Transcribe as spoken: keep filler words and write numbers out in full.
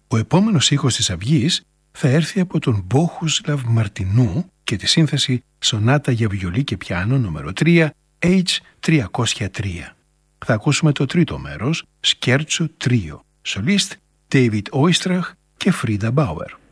Ο επόμενος ήχος της αυγής θα έρθει από τον Μπόχουσλαβ Μαρτινού και τη σύνθεση Σονάτα για βιολί και πιάνο νούμερο τρία, έιτς τριακόσια τρία. Θα ακούσουμε το τρίτο μέρος, Σκέρτσο τρίο, σολίστ David Oistrakh και Frida Bauer.